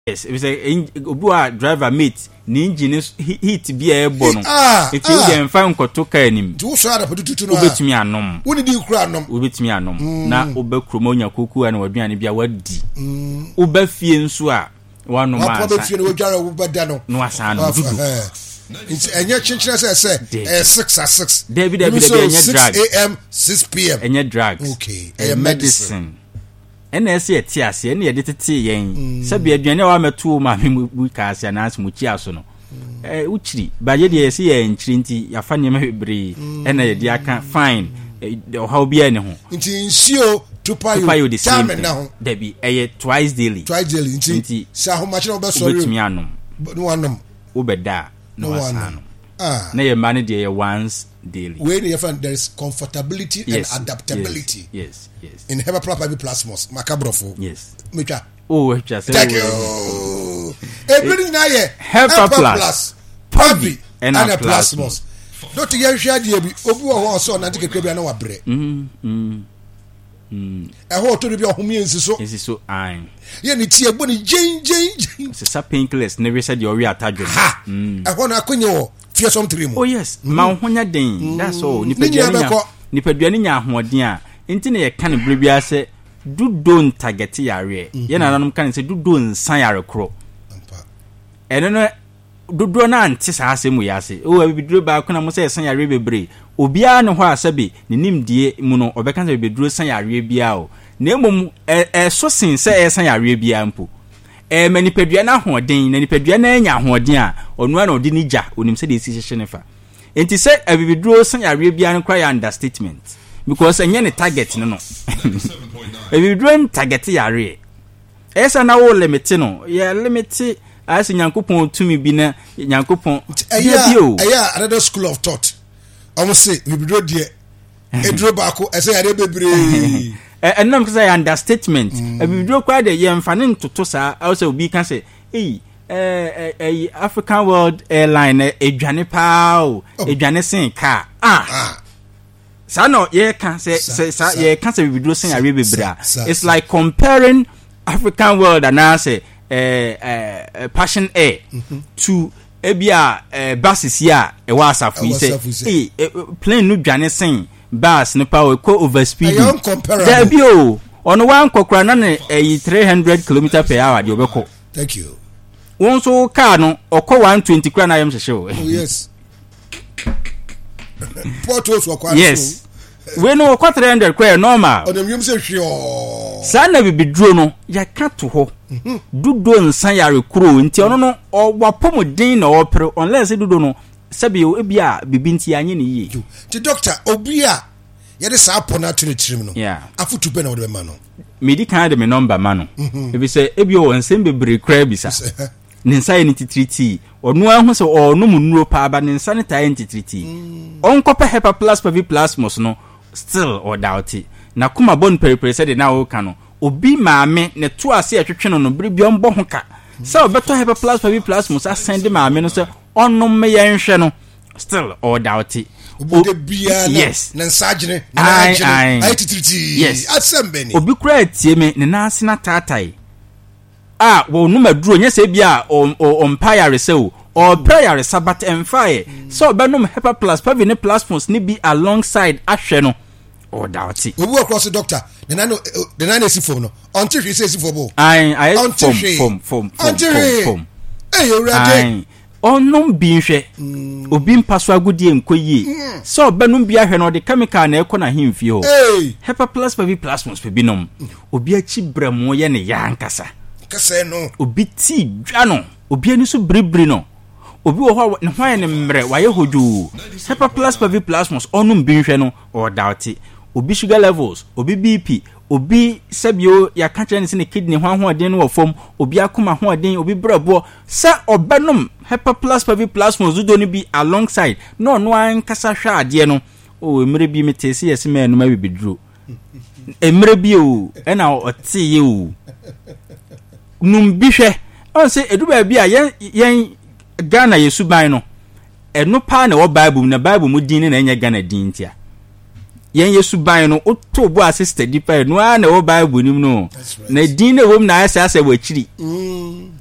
Yes, it was a driver mate. The engine is heat be a bono. If you can find Kotoka him, do shut up to know me a nom. Wouldn't you cry? Ubit me a nom. Now, Ube Crumonia Cuckoo and Wabian be a word D. Ube Fien Sua. One of my Ubadano. No, son. And your chinchilla said 6 David 6 a.m. 6 p.m. and your drugs. Okay, a medicine. And I say, Tias, any edited tea, Sabia General Matu, Mammy Mukas, and As Muchiasono. Uchi, but yet, see, and Trinity, your funny maybe, and a dear can't find how be anyhow. Into to pay you the same now. Debbie, twice daily. So how much of us with me, but one Ubeda, no one. Nay, money dear once daily. When you find there is comfortability and adaptability. Yes. In Hepa Plasmos, Macabrofo. Yes. Mika. Oh, just thank you. Everything I Hepa Plus, Pavi, and a Plasmos. Don't you share the Obu also not take a crib and no bread. I hope to be your home so I'm. It's a bunny Jane. It's a painkillers, never said your real target. I want to queen fear some trim. Oh, yes, Mount Honya Dane, that's all. Nipeduania, Hodia, Intine can bribia say, do don't target yare. Yana can say, do don't sign a crow. And then do not anticipate we are say, oh, I be drew back when I must say, sign a river bray. Obia no wa sabi ni nim die muno obeka se be duro san yare bia o na emom so sin se san yare bia mpo manipadua na hoden na nipadua na anya hoden a onu na odi ni ja onim se de si hye nefa enti se abibi duro san yare bia no cry understatement because enye ne target no abibi duro target yare esa na wo limit no ya limit as nyankopon tumi bi na nyankopon aya another school of thought. I must say, we draw dear. A draw back, I say, I baby. And not say understatement. We draw quite a young fanning to Tosa. Also, we can say, a African World Airline, a Johnny Pow, a Johnny Saint car. Sano, yeah, can say, yeah, can't say we draw saying a river bra. It's like comparing African World and I say, Passion Air to. Ebia buses here e wasa fu say plane no dwane sen bus ne power ko over speed there be o on one kokra na 300 km/h de obeko. Thank you. Won so car no okọ 120 kra na yam hye. Oh yes. Portos wakwa. Yes. We no okọ 300 kra normal. On dem yum say hwe. Sana bibi duro no ya ka to ho. Dudo nsan yare kuro nti ono no wapomodin na opere unless dudo no sabi o bia bibi nti anye ne yi. Ti doctor obia ye de sa pona to ne tirim no. Afutu pe na wo de ma no. Medi kan de me number ma no. E bi say ebi o nsem bebre kra bi sa. Ne nsa ye ntitriti ono ahu se ono munuro pa ba ne nsa ne ta ye ntitriti. Onkopa Hepa Plus Pavi Plasmos no still or doubt it. Na kuma bon peripere se de na wo ka no. Obi maame ne to ase atwetwe no biribi ombo ho ka se obeto Hepa Plus Pavi Plasmos asende maame no se onnom me yenhwe no still or doubt it. Yes na nsagene na agene ai titriti asembeni obi kura atie me ne na ase na tatai wo no maduro nya se bia empire se o prayer sabat emfire so obenom Hepa Plus Pavi ne Plasmos ne bi alongside ahwe no or doubt it. We work across the doctor. The nano is phone. Until he says for both. I form. Hey, you ready? Onum binhwe. Obi mpaso agudi enkoyi. So benum bia hwe no de chemical na ekọ na himfie ho. Hepa Plus Pavi Plasmos pe binom. Obi achi bramo ye ne ya nkasa. Kasa no. Obi ti dwa no. Obi ani so bribri no. Obi wo ho ne hwan ne mre waye hoju. Hepa Plus Pavi Plasmos onum binhwe no or doubt it. Obi sugar levels, obi BP, obi sabio ya kanche ne se ne kidney ho den no fom, obi akoma ho den, obi brabo sa obenom Hepa Plus Pavi Plasmos do ni bi alongside no an kasa hwa ade no o emre bi metesi yesi me no ma bibiduro emre bi o e na otie o num bi hwe on se edu ba bi a yen Ghana Yesu ban no eno pa na wo Bible mu din na enya Ghana din tia yen Yesu ban no oto bo assisted di pa no na wo Bible nim no na din na wo na asa wachiri